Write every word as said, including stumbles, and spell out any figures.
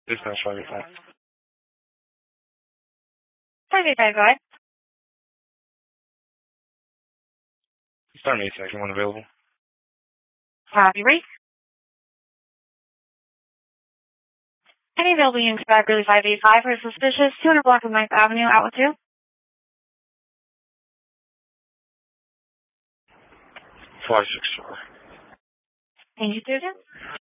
This is five eight five. five eight five, go ahead. Start me a second one available. Copy, rate. Any available units back really five eight five for suspicious two hundred block of ninth Avenue, outlet two. Five six four. Thank you, Susan.